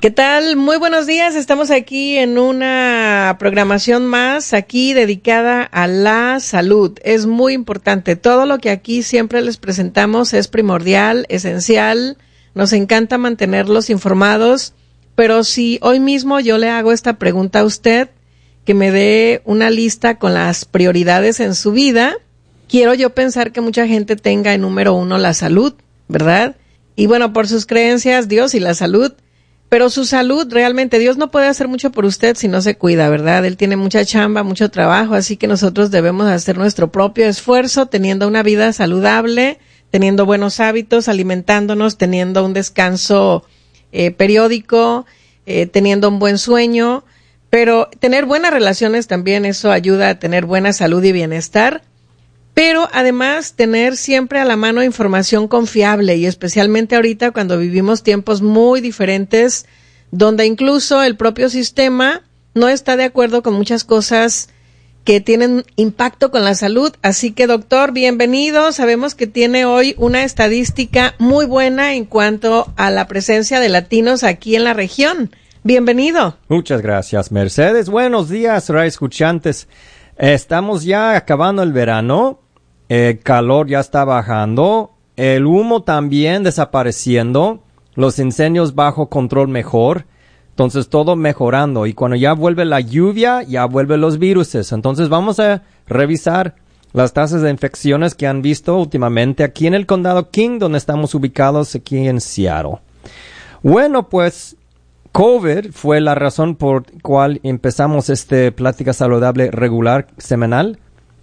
¿Qué tal? Muy buenos días. Estamos aquí en una programación más, aquí dedicada a la salud. Es muy importante. Todo lo que aquí siempre les presentamos es primordial, esencial. Nos encanta mantenerlos informados. Pero si hoy mismo yo le hago esta pregunta a usted, que me dé una lista con las prioridades en su vida, quiero yo pensar que mucha gente tenga en número 1 la salud, ¿verdad? Y bueno, por sus creencias, Dios y la salud. Pero su salud, realmente, Dios no puede hacer mucho por usted si no se cuida, ¿verdad? Él tiene mucha chamba, mucho trabajo, así que nosotros debemos hacer nuestro propio esfuerzo, teniendo una vida saludable, teniendo buenos hábitos, alimentándonos, teniendo un descanso periódico, teniendo un buen sueño, pero tener buenas relaciones también, eso ayuda a tener buena salud y bienestar. Pero además tener siempre a la mano información confiable y especialmente ahorita cuando vivimos tiempos muy diferentes donde incluso el propio sistema no está de acuerdo con muchas cosas que tienen impacto con la salud. Así que doctor, bienvenido. Sabemos que tiene hoy una estadística muy buena en cuanto a la presencia de latinos aquí en la región. Bienvenido. Muchas gracias, Mercedes. Buenos días, radioescuchantes. Estamos ya acabando el verano. El calor ya está bajando, el humo también desapareciendo, los incendios bajo control mejor, entonces todo mejorando. Y cuando ya vuelve la lluvia, ya vuelven los viruses. Entonces vamos a revisar las tasas de infecciones que han visto últimamente aquí en el condado King, donde estamos ubicados aquí en Seattle. Bueno, pues COVID fue la razón por cual empezamos plática saludable regular semanal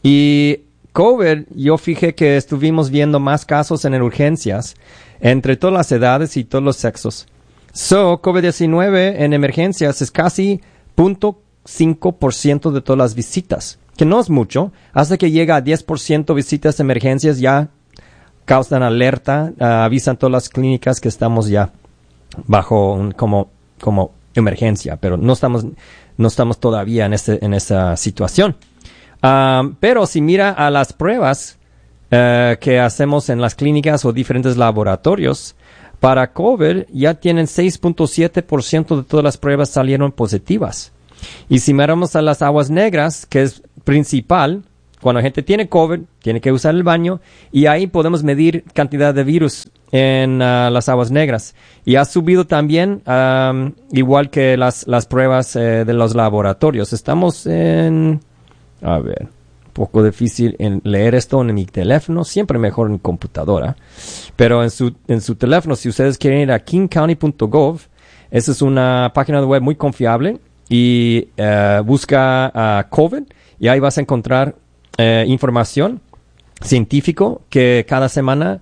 y COVID, yo fijé que estuvimos viendo más casos en urgencias entre todas las edades y todos los sexos. COVID-19 en emergencias es casi 0.5% de todas las visitas, que no es mucho. Hasta que llega a 10% visitas de emergencias ya causan alerta, avisan todas las clínicas que estamos ya bajo como emergencia, pero no estamos todavía en esa situación. Pero si mira a las pruebas que hacemos en las clínicas o diferentes laboratorios, para COVID ya tienen 6.7% de todas las pruebas salieron positivas. Y si miramos a las aguas negras, que es principal, cuando la gente tiene COVID, tiene que usar el baño, y ahí podemos medir cantidad de virus en las aguas negras. Y ha subido también, igual que las pruebas de los laboratorios. Estamos en... A ver, un poco difícil en leer esto en mi teléfono, siempre mejor en computadora. Pero en su teléfono, si ustedes quieren ir a kingcounty.gov, esa es una página web muy confiable y busca COVID y ahí vas a encontrar información científico que cada semana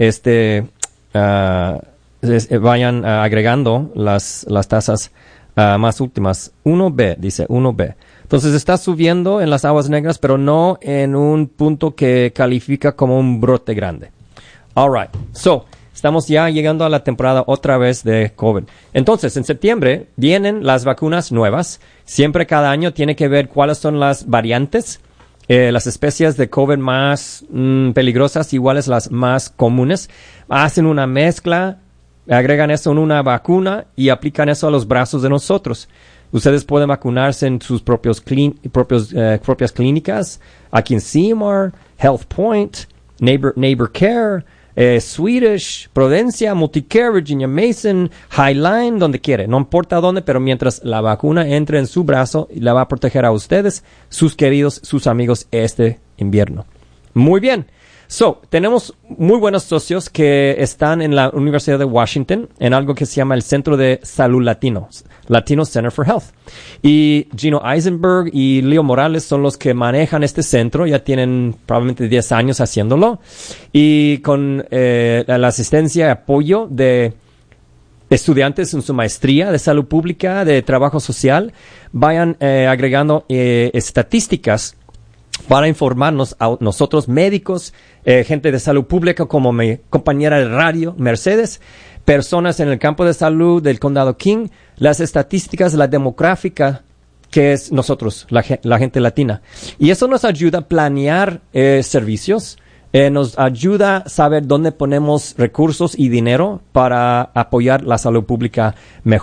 vayan agregando las tasas más últimas. 1B, dice 1B. Entonces está subiendo en las aguas negras, pero no en un punto que califica como un brote grande. All right. Estamos ya llegando a la temporada otra vez de COVID. Entonces, en septiembre vienen las vacunas nuevas. Siempre cada año tiene que ver cuáles son las variantes, las especies de COVID más peligrosas, iguales las más comunes. Hacen una mezcla, agregan eso en una vacuna y aplican eso a los brazos de nosotros. Ustedes pueden vacunarse en sus propias clínicas, aquí en Seymour, Health Point, Neighbor Care, Swedish, Prudencia, Multicare, Virginia Mason, Highline, donde quiere. No importa dónde, pero mientras la vacuna entre en su brazo, la va a proteger a ustedes, sus queridos, sus amigos este invierno. Muy bien. Tenemos muy buenos socios que están en la Universidad de Washington en algo que se llama el Centro de Salud Latino Center for Health. Y Gino Eisenberg y Leo Morales son los que manejan este centro, ya tienen probablemente 10 años haciéndolo. Y con la asistencia y apoyo de estudiantes en su maestría de salud pública, de trabajo social, vayan agregando estadísticas para informarnos a nosotros médicos, gente de salud pública como mi compañera de radio, Mercedes, personas en el campo de salud del condado King, las estadísticas, la demográfica que es nosotros, la gente latina. Y eso nos ayuda a planear servicios, nos ayuda a saber dónde ponemos recursos y dinero para apoyar la salud pública mejor.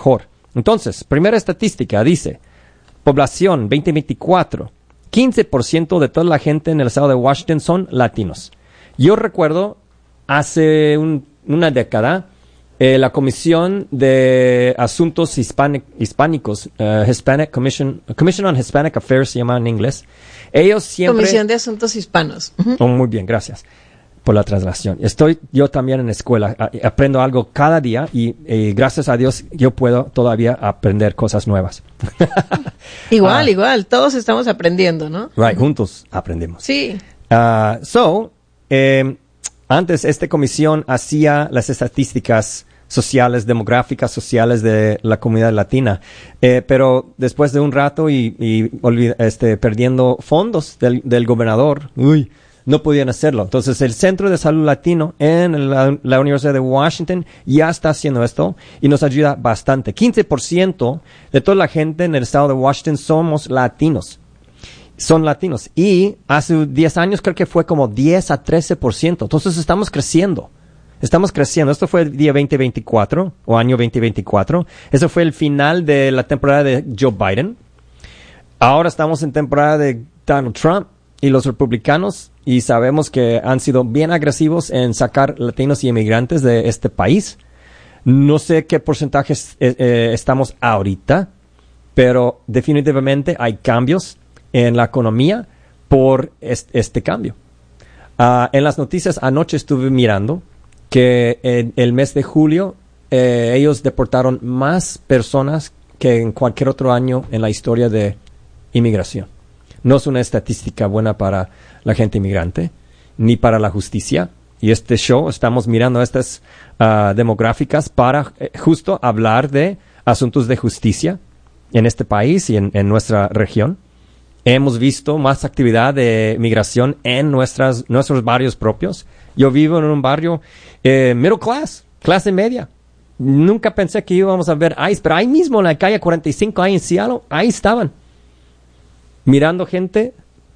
Entonces, primera estadística dice, población 2024, 15% de toda la gente en el estado de Washington son latinos. Yo recuerdo hace una década, la Comisión de Asuntos Hispánicos, Hispanic Commission on Hispanic Affairs se llama en inglés. Ellos siempre... Comisión de Asuntos Hispanos. Oh, muy bien, gracias por la traslación. Estoy yo también en escuela, aprendo algo cada día y gracias a Dios yo puedo todavía aprender cosas nuevas. Igual, todos estamos aprendiendo, ¿no? Right, juntos aprendemos. Sí. Antes esta comisión hacía las estadísticas sociales, demográficas, sociales de la comunidad latina, pero después de un rato perdiendo fondos del gobernador, no podían hacerlo. Entonces el Centro de Salud Latino en la Universidad de Washington ya está haciendo esto y nos ayuda bastante. 15% de toda la gente en el estado de Washington somos latinos. Son latinos. Y hace 10 años creo que fue como 10 a 13%. Entonces estamos creciendo. Esto fue el día 2024 o año 2024. Eso fue el final de la temporada de Joe Biden. Ahora estamos en temporada de Donald Trump y los republicanos y sabemos que han sido bien agresivos en sacar latinos y inmigrantes de este país. No sé qué porcentajes estamos ahorita, pero definitivamente hay cambios en la economía por este cambio. En las noticias anoche estuve mirando que en el mes de julio ellos deportaron más personas que en cualquier otro año en la historia de inmigración. No es una estadística buena para la gente inmigrante, ni para la justicia. Y este show, estamos mirando estas demográficas para justo hablar de asuntos de justicia en este país y en nuestra región. Hemos visto más actividad de migración en nuestros barrios propios. Yo vivo en un barrio middle class, clase media. Nunca pensé que íbamos a ver ICE, pero ahí mismo en la calle 45, ahí en Seattle, ahí estaban. Mirando gente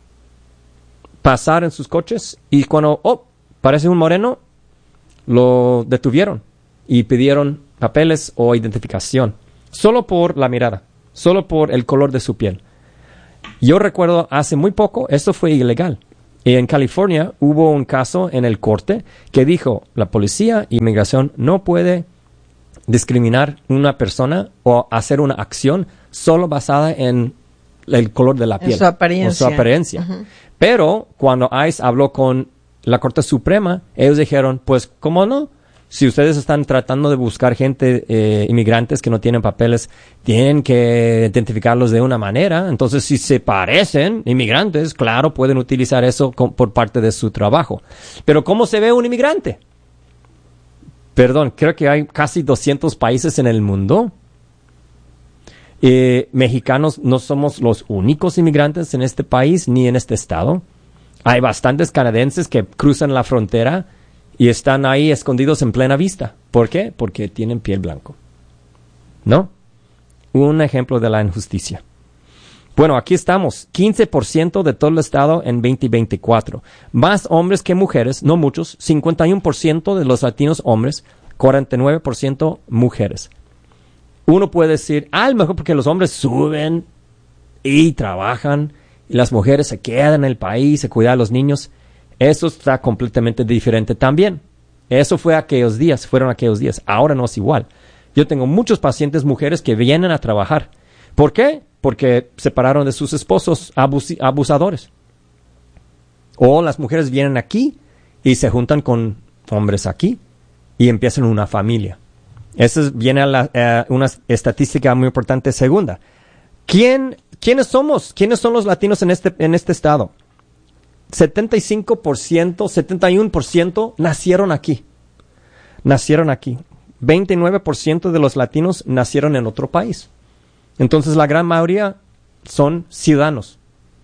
pasar en sus coches y cuando, parece un moreno, lo detuvieron y pidieron papeles o identificación. Solo por la mirada, solo por el color de su piel. Yo recuerdo hace muy poco, esto fue ilegal. Y en California hubo un caso en el corte que dijo, la policía y inmigración no puede discriminar una persona o hacer una acción solo basada en el color de la piel. En su apariencia. O su apariencia. Uh-huh. Pero cuando ICE habló con la Corte Suprema, ellos dijeron, pues, ¿cómo no? Si ustedes están tratando de buscar gente, inmigrantes que no tienen papeles, tienen que identificarlos de una manera. Entonces, si se parecen inmigrantes, claro, pueden utilizar eso por parte de su trabajo. Pero, ¿cómo se ve un inmigrante? Perdón, creo que hay casi 200 países en el mundo. Mexicanos no somos los únicos inmigrantes en este país ni en este estado. Hay bastantes canadienses que cruzan la frontera y están ahí escondidos en plena vista. ¿Por qué? Porque tienen piel blanco. ¿No? Un ejemplo de la injusticia. Bueno, aquí estamos. 15% de todo el estado en 2024. Más hombres que mujeres, no muchos. 51% de los latinos hombres, 49% mujeres. Uno puede decir, a lo mejor porque los hombres suben y trabajan y las mujeres se quedan en el país, se cuidan a los niños. Eso está completamente diferente también. Eso fueron aquellos días. Ahora no es igual. Yo tengo muchos pacientes mujeres que vienen a trabajar. ¿Por qué? Porque se separaron de sus esposos abusadores. O las mujeres vienen aquí y se juntan con hombres aquí y empiezan una familia. Esa viene a una estadística muy importante segunda. ¿Quiénes somos? ¿Quiénes son los latinos en este estado? 75%, 71% nacieron aquí. 29% de los latinos nacieron en otro país. Entonces la gran mayoría son ciudadanos.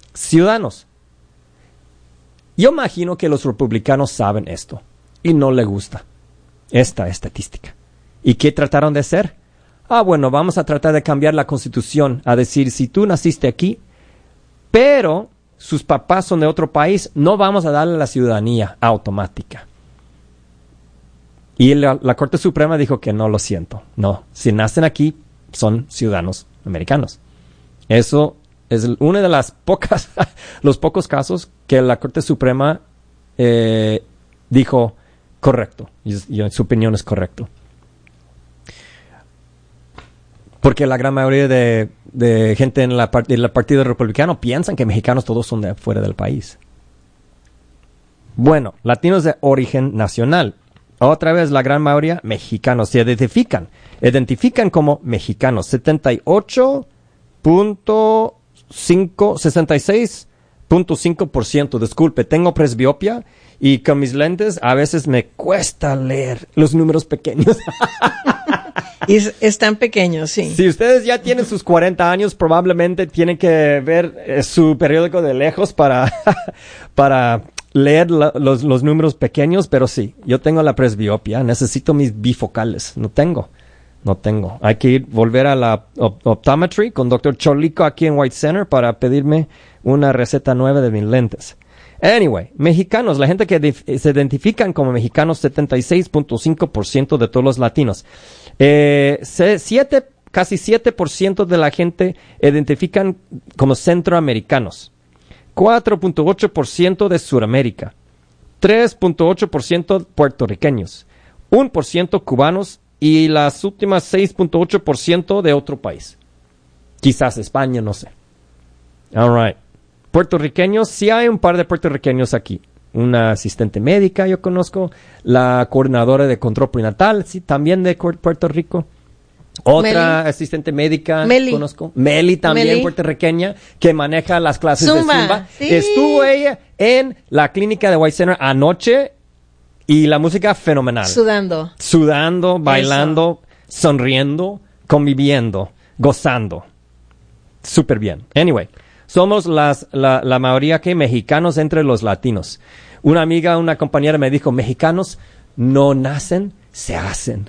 Yo imagino que los republicanos saben esto y no les gusta esta estadística. ¿Y qué trataron de hacer? Bueno, vamos a tratar de cambiar la Constitución a decir, si tú naciste aquí, pero sus papás son de otro país, no vamos a darle la ciudadanía automática. Y la Corte Suprema dijo que no, lo siento. No, si nacen aquí, son ciudadanos americanos. Eso es uno de los pocos casos que la Corte Suprema dijo correcto. Y en su opinión es correcto. Porque la gran mayoría de gente en el Partido Republicano piensan que mexicanos todos son de fuera del país. Bueno, latinos de origen nacional. Otra vez la gran mayoría mexicanos se identifican como mexicanos. 66.5%. Disculpe, tengo presbiopia y con mis lentes a veces me cuesta leer los números pequeños. Y están pequeños, sí. Si ustedes ya tienen sus 40 años, probablemente tienen que ver su periódico de lejos para leer los números pequeños, pero sí, yo tengo la presbiopia, necesito mis bifocales, no tengo. Hay que volver a la optometry con Dr. Cholico aquí en White Center para pedirme una receta nueva de mis lentes. Anyway, mexicanos, la gente que se identifican como mexicanos, 76.5% de todos los latinos. Casi 7% de la gente identifican como centroamericanos. 4.8% de Sudamérica. 3.8% puertorriqueños. 1% cubanos y las últimas 6.8% de otro país. Quizás España, no sé. All right. Puertorriqueños, sí hay un par de puertorriqueños aquí. Una asistente médica, yo conozco. La coordinadora de control prenatal, sí, también de Puerto Rico. Otra asistente médica, conozco. Meli también, puertorriqueña, que maneja las clases de Zumba. Sí. Estuvo ella en la clínica de White Center anoche y la música fenomenal. Sudando, bailando, sonriendo, conviviendo, gozando. Súper bien. Anyway. Somos la mayoría que mexicanos entre los latinos. Una amiga, una compañera me dijo, mexicanos no nacen, se hacen.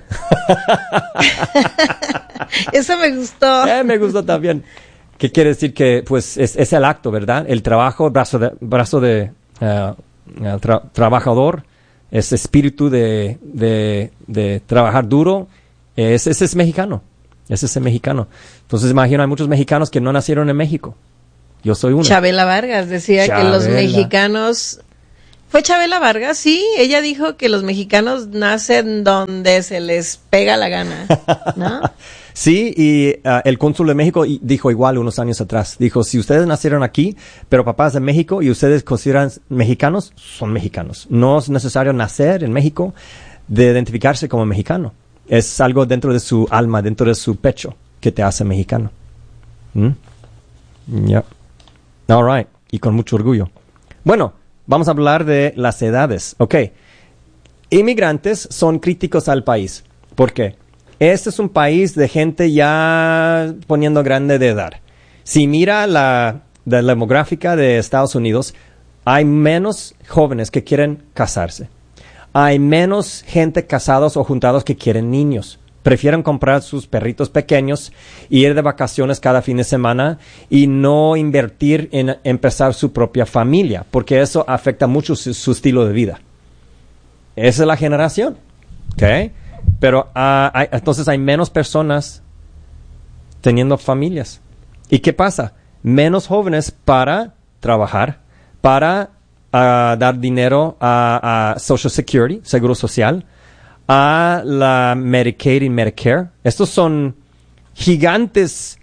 Eso me gustó. Me gustó también. ¿Qué quiere decir? Que pues es el acto, ¿verdad? El trabajo, brazo de trabajador, ese espíritu de trabajar duro, ese es mexicano. Ese es el mexicano. Entonces imagino, hay muchos mexicanos que no nacieron en México. Yo soy uno. Chabela Vargas decía que los mexicanos... ¿Fue Chabela Vargas? Sí, ella dijo que los mexicanos nacen donde se les pega la gana, ¿no? Sí, y el cónsul de México dijo igual unos años atrás. Dijo, si ustedes nacieron aquí, pero papás de México y ustedes consideran mexicanos, son mexicanos. No es necesario nacer en México de identificarse como mexicano. Es algo dentro de su alma, dentro de su pecho, que te hace mexicano. Yeah. All right. Y con mucho orgullo. Bueno, vamos a hablar de las edades. Ok. Inmigrantes son críticos al país. ¿Por qué? Este es un país de gente ya poniendo grande de edad. Si mira la demográfica de Estados Unidos, hay menos jóvenes que quieren casarse. Hay menos gente casados o juntados que quieren niños. Prefieren comprar sus perritos pequeños, ir de vacaciones cada fin de semana y no invertir en empezar su propia familia, porque eso afecta mucho su estilo de vida. Esa es la generación. ¿Ok? Pero entonces hay menos personas teniendo familias. ¿Y qué pasa? Menos jóvenes para trabajar, para dar dinero a Social Security, Seguro Social, a la Medicaid y Medicare. Estos son gigantes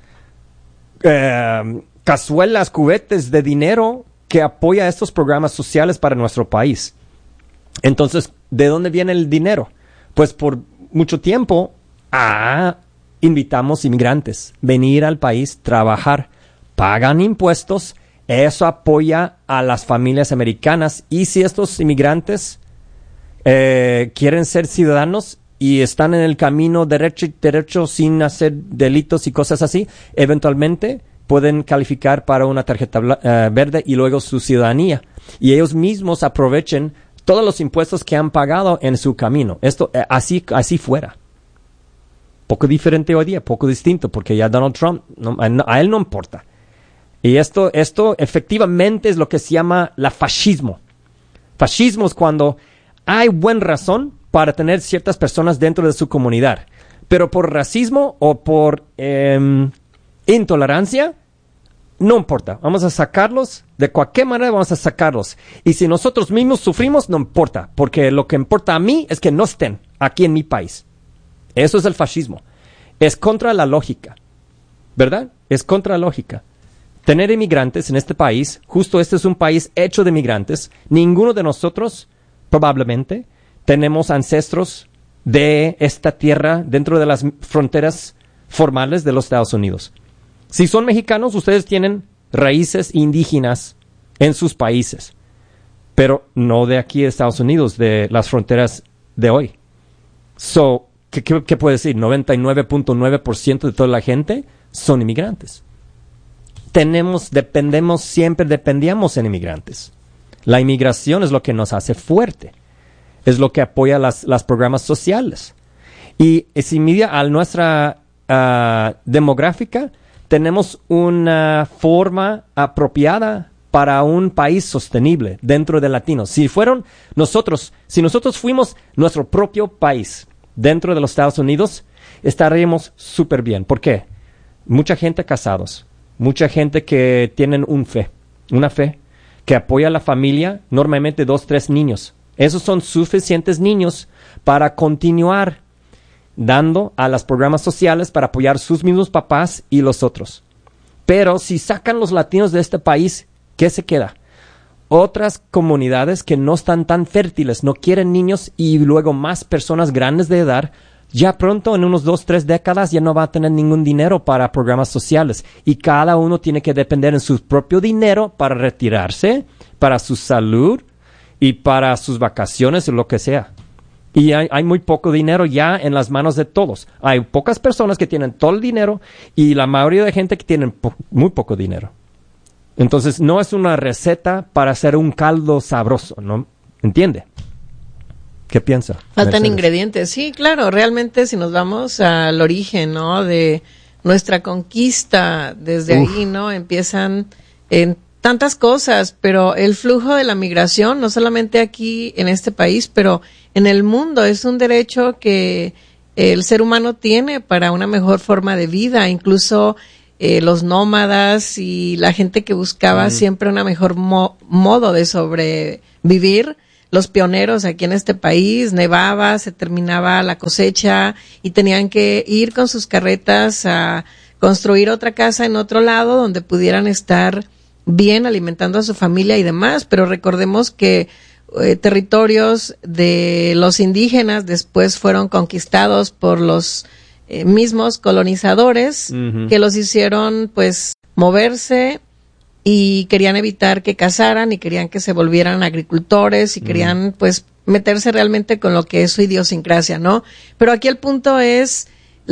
cazuelas, cubetes de dinero que apoya estos programas sociales para nuestro país. Entonces, ¿de dónde viene el dinero? Pues por mucho tiempo invitamos inmigrantes, venir al país, trabajar, pagan impuestos, eso apoya a las familias americanas. Y si estos inmigrantes quieren ser ciudadanos y están en el camino derecho sin hacer delitos y cosas así, eventualmente pueden calificar para una tarjeta verde y luego su ciudadanía. Y ellos mismos aprovechen todos los impuestos que han pagado en su camino. Esto así fuera. Poco diferente hoy día, poco distinto, porque ya Donald Trump, a él no importa. Y esto efectivamente es lo que se llama la fascismo. Fascismo es cuando hay buena razón para tener ciertas personas dentro de su comunidad, Pero por racismo o por intolerancia, no importa. Vamos a sacarlos. De cualquier manera vamos a sacarlos. Y si nosotros mismos sufrimos, no importa. Porque lo que importa a mí es que no estén aquí en mi país. Eso es el fascismo. Es contra la lógica. ¿Verdad? Es contra la lógica. Tener inmigrantes en este país, justo este es un país hecho de inmigrantes. Ninguno de nosotros, probablemente, tenemos ancestros de esta tierra dentro de las fronteras formales de los Estados Unidos. Si son mexicanos, ustedes tienen raíces indígenas en sus países, pero no de aquí de Estados Unidos, de las fronteras de hoy. So, ¿qué puede decir? 99.9% de toda la gente son inmigrantes. Dependíamos en inmigrantes. La inmigración es lo que nos hace fuerte. Es lo que apoya las programas sociales. Y si mide a nuestra demográfica, tenemos una forma apropiada para un país sostenible dentro de latinos. Si nosotros fuimos nuestro propio país dentro de los Estados Unidos, estaríamos súper bien. ¿Por qué? Mucha gente casados, mucha gente que tienen una fe que apoya a la familia, normalmente 2, 3 niños. Esos son suficientes niños para continuar dando a los programas sociales para apoyar sus mismos papás y los otros. Pero si sacan los latinos de este país, ¿qué se queda? Otras comunidades que no están tan fértiles, no quieren niños y luego más personas grandes de edad, ya pronto en unos 2, 3 décadas ya no va a tener ningún dinero para programas sociales y cada uno tiene que depender en su propio dinero para retirarse, para su salud y para sus vacaciones o lo que sea. Y hay muy poco dinero ya en las manos de todos. Hay pocas personas que tienen todo el dinero y la mayoría de gente que tienen muy poco dinero. Entonces, no es una receta para hacer un caldo sabroso, ¿no? ¿Entiende? ¿Qué piensa? Faltan Mercedes? Ingredientes. Sí, claro. Realmente, si nos vamos al origen, ¿no? De nuestra conquista, desde ahí, ¿no? Empiezan en tantas cosas, pero el flujo de la migración, no solamente aquí en este país, pero en el mundo, es un derecho que el ser humano tiene para una mejor forma de vida, incluso los nómadas y la gente que buscaba siempre una mejor modo de sobrevivir. Los pioneros aquí en este país, nevaba, se terminaba la cosecha y tenían que ir con sus carretas a construir otra casa en otro lado donde pudieran estar bien alimentando a su familia y demás, pero recordemos que territorios de los indígenas después fueron conquistados por los mismos colonizadores que los hicieron pues moverse y querían evitar que cazaran y querían que se volvieran agricultores y querían pues meterse realmente con lo que es su idiosincrasia, ¿no? Pero aquí el punto es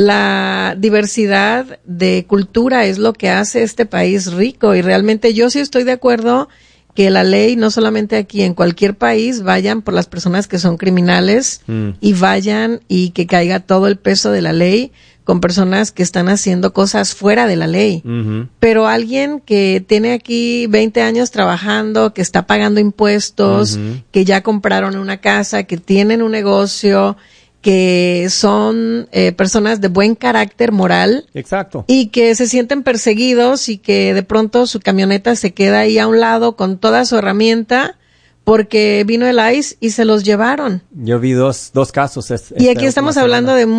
la diversidad de cultura es lo que hace este país rico y realmente yo sí estoy de acuerdo que la ley, no solamente aquí, en cualquier país, vayan por las personas que son criminales y vayan y que caiga todo el peso de la ley con personas que están haciendo cosas fuera de la ley. Pero alguien que tiene aquí 20 años trabajando, que está pagando impuestos, que ya compraron una casa, que tienen un negocio, que son personas de buen carácter moral. Exacto. Y que se sienten perseguidos y que de pronto su camioneta se queda ahí a un lado con toda su herramienta porque vino el ICE y se los llevaron. Yo vi dos casos. Y aquí estamos hablando de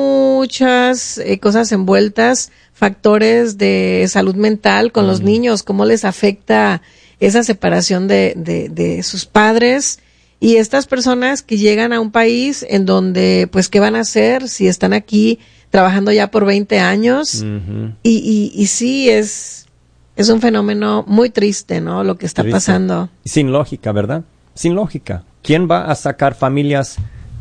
muchas cosas envueltas, factores de salud mental con los niños, cómo les afecta esa separación de sus padres. Y estas personas que llegan a un país en donde, pues, ¿qué van a hacer si están aquí trabajando ya por 20 años? Y sí, es un fenómeno muy triste, ¿no? Lo que está pasando. Sin lógica, ¿verdad? Sin lógica. ¿Quién va a sacar familias,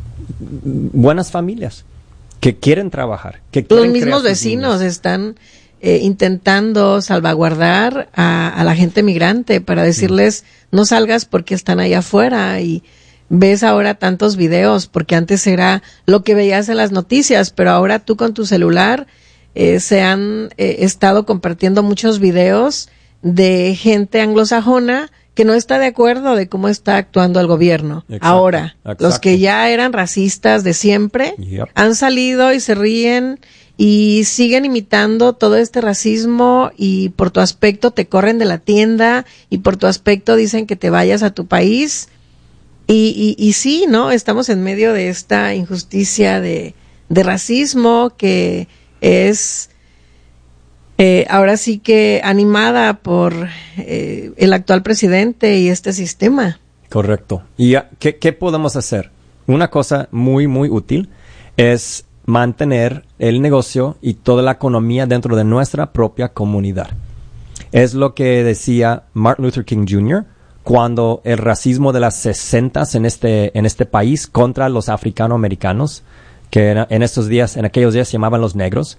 buenas familias, que quieren trabajar? Que quieren los mismos vecinos están intentando salvaguardar a la gente migrante para decirles no salgas porque están allá afuera y ves ahora tantos videos porque antes era lo que veías en las noticias, pero ahora tú con tu celular se han estado compartiendo muchos videos de gente anglosajona que no está de acuerdo de cómo está actuando el gobierno. Exacto, ahora. exacto. Los que ya eran racistas de siempre Yep. han salido y se ríen y siguen imitando todo este racismo, y por tu aspecto te corren de la tienda, y por tu aspecto dicen que te vayas a tu país. Y sí, ¿no? Estamos en medio de esta injusticia de racismo que es ahora sí que animada por el actual presidente y este sistema. Correcto. ¿Y qué podemos hacer? Una cosa muy, muy útil es mantener el negocio y toda la economía dentro de nuestra propia comunidad. Es lo que decía Martin Luther King Jr. cuando el racismo de las 60s en este país contra los africanoamericanos, que en aquellos días se llamaban los negros,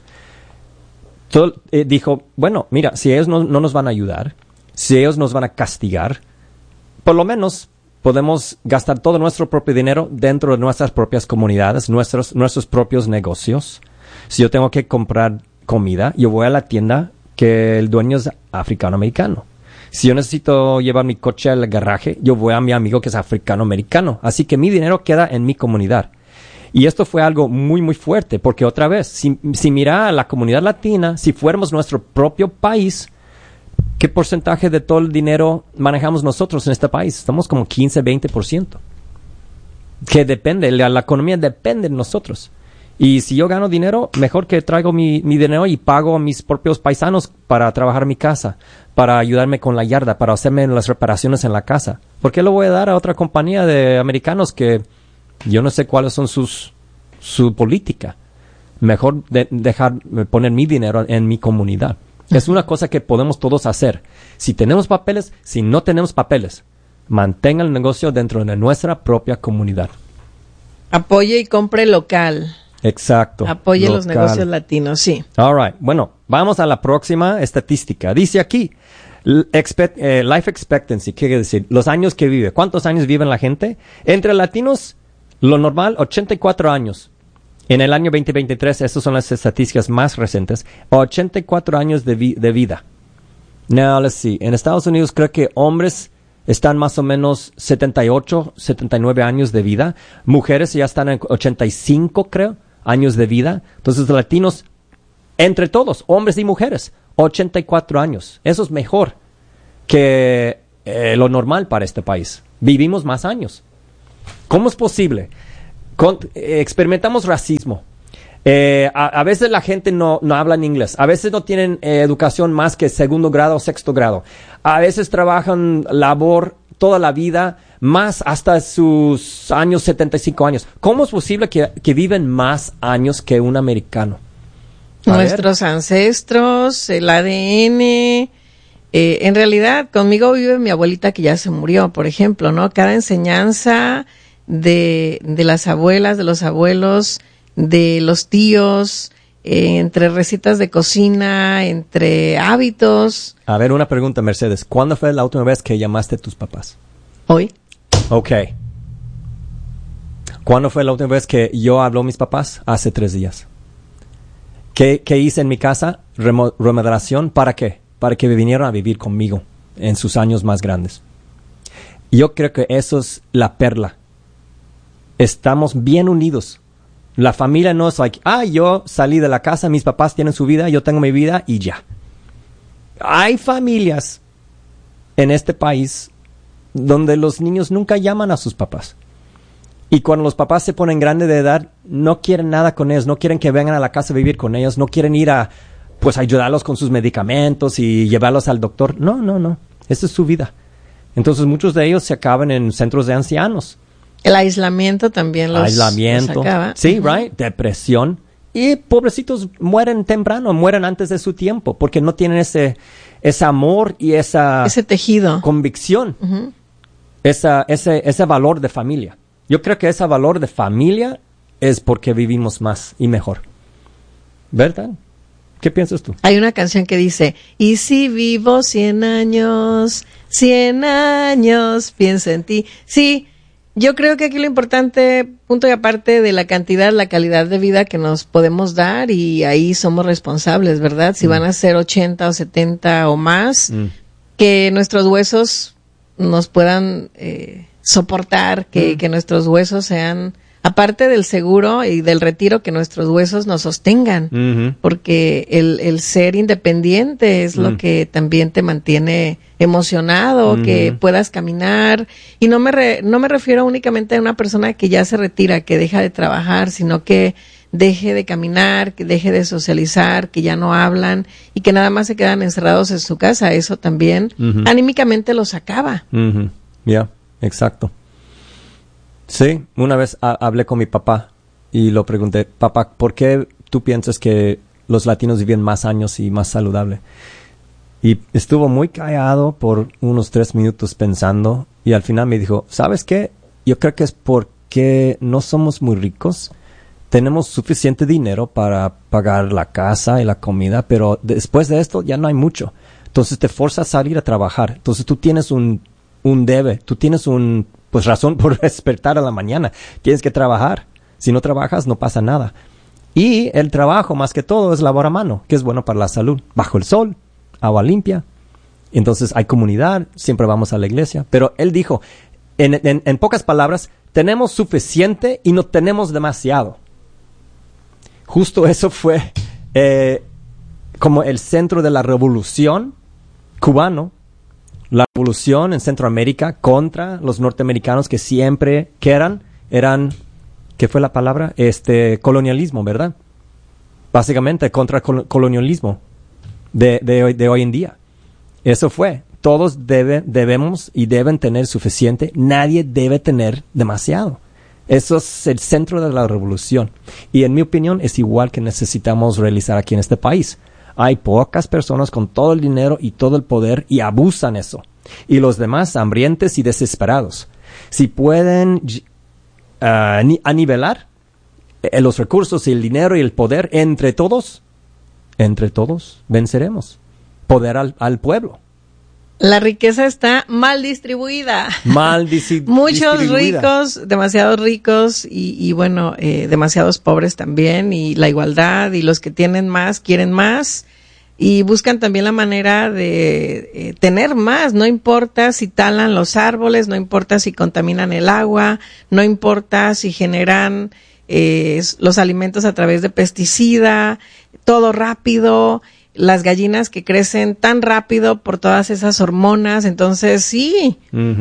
dijo, bueno, mira, si ellos no nos van a ayudar, si ellos nos van a castigar, por lo menos podemos gastar todo nuestro propio dinero dentro de nuestras propias comunidades, nuestros propios negocios. Si yo tengo que comprar comida, yo voy a la tienda que el dueño es africano-americano. Si yo necesito llevar mi coche al garaje, yo voy a mi amigo que es africano-americano. Así que mi dinero queda en mi comunidad. Y esto fue algo muy, muy fuerte, porque otra vez, si mira a la comunidad latina, si fuéramos nuestro propio país, ¿qué porcentaje de todo el dinero manejamos nosotros en este país? Estamos como 15-20%. Que depende, la economía depende de nosotros. Y si yo gano dinero, mejor que traigo mi dinero y pago a mis propios paisanos para trabajar en mi casa, para ayudarme con la yarda, para hacerme las reparaciones en la casa. ¿Por qué lo voy a dar a otra compañía de americanos que yo no sé cuáles son su política? Mejor poner mi dinero en mi comunidad. Es una cosa que podemos todos hacer. Si tenemos papeles, si no tenemos papeles, mantenga el negocio dentro de nuestra propia comunidad. Apoye y compre local. Exacto. Apoye los negocios latinos, sí. All right. Bueno, vamos a la próxima estadística. Dice aquí, life expectancy, ¿qué quiere decir? Los años que vive. ¿Cuántos años vive la gente? Entre latinos, lo normal, 84 años. En el año 2023, estas son las estadísticas más recientes, 84 años de vida. Now, let's see. En Estados Unidos creo que hombres están más o menos 78, 79 años de vida. Mujeres ya están en 85, creo, años de vida. Entonces, latinos, entre todos, hombres y mujeres, 84 años. Eso es mejor que lo normal para este país. Vivimos más años. ¿Cómo es posible? Experimentamos racismo. A veces la gente no habla en inglés. A veces no tienen educación más que segundo grado o sexto grado. A veces trabajan labor toda la vida, más hasta sus años 75 años. ¿Cómo es posible que viven más años que un americano? Nuestros ancestros, el ADN. En realidad, conmigo vive mi abuelita que ya se murió, por ejemplo, ¿no? Cada enseñanza de las abuelas, de los abuelos, de los tíos, entre recetas de cocina, entre hábitos. A ver, una pregunta, Mercedes. ¿Cuándo fue la última vez que llamaste a tus papás? Hoy. Ok. ¿Cuándo fue la última vez que yo habló a mis papás? Hace 3 días. ¿Qué hice en mi casa? Remodelación. ¿Para qué? Para que vinieran a vivir conmigo en sus años más grandes. Yo creo que eso es la perla. Estamos bien unidos. La familia no es yo salí de la casa, mis papás tienen su vida, yo tengo mi vida y ya. Hay familias en este país donde los niños nunca llaman a sus papás. Y cuando los papás se ponen grandes de edad, no quieren nada con ellos, no quieren que vengan a la casa a vivir con ellos, no quieren ir a ayudarlos con sus medicamentos y llevarlos al doctor. No. Esa es su vida. Entonces muchos de ellos se acaban en centros de ancianos. El aislamiento también los acaba. Sí, right. Depresión. Y pobrecitos mueren temprano, mueren antes de su tiempo, porque no tienen ese amor y ese tejido, convicción, ese valor de familia. Yo creo que ese valor de familia es porque vivimos más y mejor. ¿Verdad? ¿Qué piensas tú? Hay una canción que dice, y si vivo 100 años, pienso en ti. Sí. Yo creo que aquí lo importante, punto y aparte de la cantidad, la calidad de vida que nos podemos dar, y ahí somos responsables, ¿verdad? Si van a ser 80 o 70 o más, que nuestros huesos nos puedan soportar, que nuestros huesos sean, aparte del seguro y del retiro, que nuestros huesos nos sostengan, porque el ser independiente es lo que también te mantiene emocionado, que puedas caminar, y no me refiero únicamente a una persona que ya se retira, que deja de trabajar, sino que deje de caminar, que deje de socializar, que ya no hablan y que nada más se quedan encerrados en su casa. Eso también anímicamente los acaba. Ya, exacto. Sí, una vez hablé con mi papá y lo pregunté, papá, ¿por qué tú piensas que los latinos viven más años y más saludable? Y estuvo muy callado por unos 3 minutos pensando y al final me dijo, ¿sabes qué? Yo creo que es porque no somos muy ricos. Tenemos suficiente dinero para pagar la casa y la comida, pero después de esto ya no hay mucho. Entonces te fuerzas a salir a trabajar. Entonces tú tienes un debe, tú tienes pues razón por despertar a la mañana. Tienes que trabajar. Si no trabajas no pasa nada. Y el trabajo más que todo es labor a mano, que es bueno para la salud. Bajo el sol, agua limpia. Entonces hay comunidad, siempre vamos a la iglesia. Pero él dijo, en pocas palabras, tenemos suficiente y no tenemos demasiado. Justo eso fue como el centro de la revolución cubano, la revolución en Centroamérica contra los norteamericanos que siempre, eran, ¿qué fue la palabra? Colonialismo, ¿verdad? Básicamente contra colonialismo de hoy en día. Eso fue. Todos debemos y deben tener suficiente. Nadie debe tener demasiado. Eso es el centro de la revolución. Y en mi opinión es igual que necesitamos realizar aquí en este país. Hay pocas personas con todo el dinero y todo el poder y abusan eso. Y los demás hambrientos y desesperados. Si pueden anivelar los recursos y el dinero y el poder entre todos venceremos. Poder al pueblo. La riqueza está mal distribuida. Muchos ricos, demasiados ricos y bueno, demasiados pobres también, y la igualdad, y los que tienen más quieren más y buscan también la manera de tener más. No importa si talan los árboles, no importa si contaminan el agua, no importa si generan los alimentos a través de pesticida, todo rápido. Las gallinas que crecen tan rápido por todas esas hormonas. Entonces sí,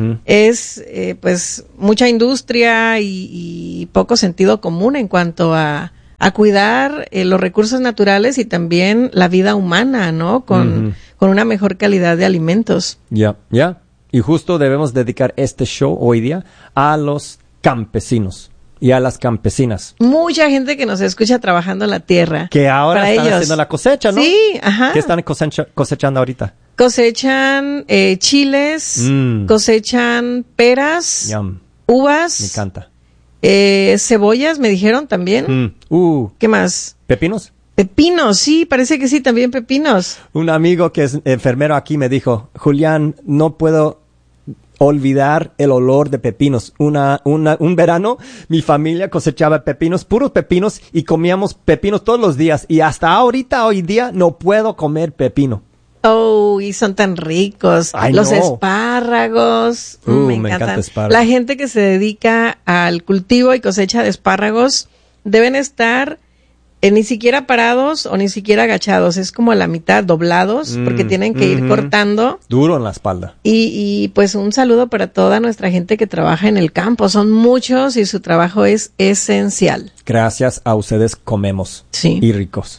es pues mucha industria y poco sentido común en cuanto a cuidar los recursos naturales y también la vida humana, ¿no? Con una mejor calidad de alimentos. Ya. Y justo debemos dedicar este show hoy día a los campesinos y a las campesinas. Mucha gente que nos escucha trabajando en la tierra. Que ahora están haciendo la cosecha, ¿no? Sí, ajá. ¿Qué están cosechando ahorita? Cosechan chiles, cosechan peras, Yum. uvas. Me encanta. Cebollas, me dijeron también. ¿Qué más? ¿Pepinos? Pepinos, sí, parece que sí, también pepinos. Un amigo que es enfermero aquí me dijo, Julián, no puedo olvidar el olor de pepinos. Un verano mi familia cosechaba pepinos, puros pepinos, y comíamos pepinos todos los días, y hasta hoy día no puedo comer pepino. Oh, y son tan ricos. Los espárragos. Me encantan. La gente que se dedica al cultivo y cosecha de espárragos deben estar ni siquiera parados o ni siquiera agachados. Es como a la mitad, doblados, porque tienen que ir cortando. Duro en la espalda. Y pues un saludo para toda nuestra gente que trabaja en el campo. Son muchos y su trabajo es esencial. Gracias a ustedes comemos. Sí. Y ricos.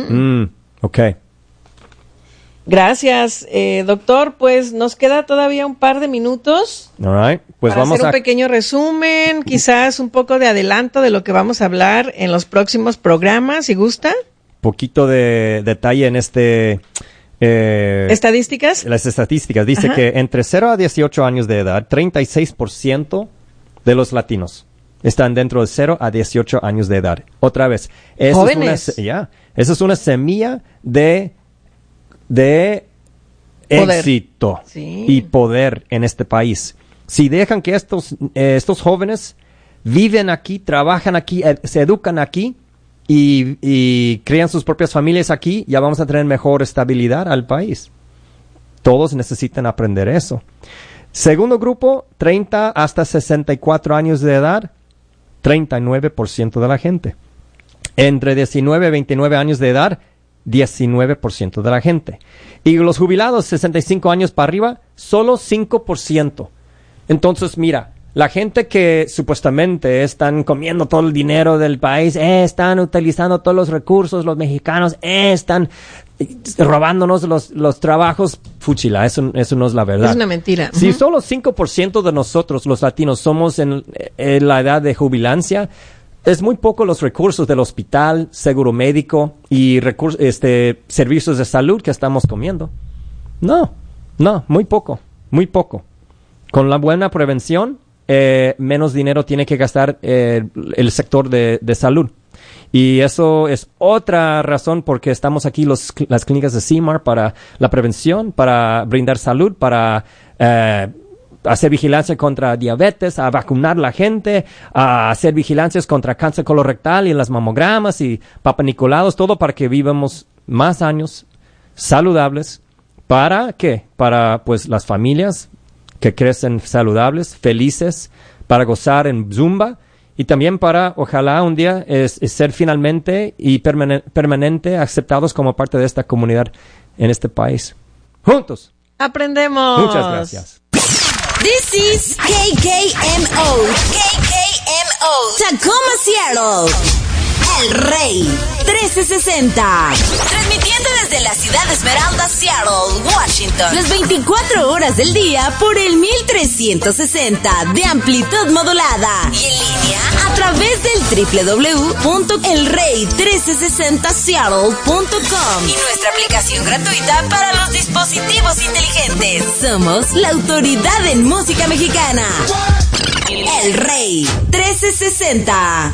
Ok. Gracias, doctor. Pues nos queda todavía un par de minutos. All right. Pues para vamos hacer un pequeño resumen, quizás un poco de adelanto de lo que vamos a hablar en los próximos programas, si gusta. Poquito de detalle en ¿Estadísticas? Las estadísticas. Dice que entre 0 a 18 años de edad, 36% de los latinos están dentro de 0 a 18 años de edad. Otra vez. Jóvenes. Eso es una semilla de poder. Éxito Sí. y poder en este país. Si dejan que estos jóvenes viven aquí, trabajan aquí, se educan aquí y crean sus propias familias aquí, ya vamos a tener mejor estabilidad al país. Todos necesitan aprender eso. Segundo grupo, 30 hasta 64 años de edad, 39% de la gente. Entre 19 y 29 años de edad, 19% de la gente. Y los jubilados, 65 años para arriba, solo 5%. Entonces, mira, la gente que supuestamente están comiendo todo el dinero del país, están utilizando todos los recursos, los mexicanos, están robándonos los trabajos, fuchila, eso no es la verdad. Es una mentira. Si solo 5% de nosotros, los latinos, somos en la edad de jubilancia, es muy poco los recursos del hospital, seguro médico y servicios de salud que estamos comiendo. No, muy poco. Con la buena prevención, menos dinero tiene que gastar el sector de salud. Y eso es otra razón porque estamos aquí las clínicas de CIMAR para la prevención, para brindar salud, para hacer vigilancia contra diabetes, a vacunar la gente, a hacer vigilancias contra cáncer colorectal y las mamogramas y papanicolados, todo para que vivamos más años saludables. ¿Para qué? Para pues las familias que crecen saludables, felices, para gozar en Zumba y también para, ojalá un día, ser finalmente y permanente aceptados como parte de esta comunidad en este país. ¡Juntos! ¡Aprendemos! Muchas gracias. This is KKMO, Tacoma, Seattle. El Rey 1360. Transmitiendo desde la ciudad de Esmeralda, Seattle, Washington. Las 24 horas del día por el 1360 de amplitud modulada. Y en línea a través del www.elrey1360seattle.com. Y nuestra aplicación gratuita para los dispositivos inteligentes. Somos la autoridad en música mexicana. El Rey 1360.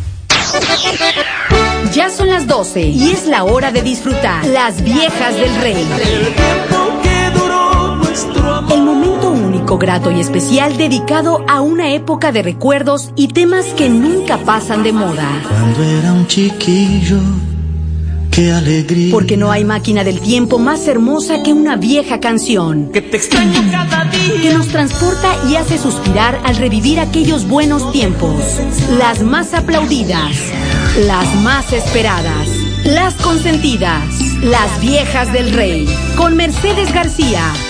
Ya son las 12 y es la hora de disfrutar Las Viejas del Rey. El momento único, grato y especial dedicado a una época de recuerdos y temas que nunca pasan de moda. Cuando era un chiquillo, qué alegría. Porque no hay máquina del tiempo más hermosa que una vieja canción. Que te extraño cada día. Que nos transporta y hace suspirar al revivir aquellos buenos tiempos. Las más aplaudidas, las más esperadas, las consentidas, Las Viejas del Rey, con Mercedes García.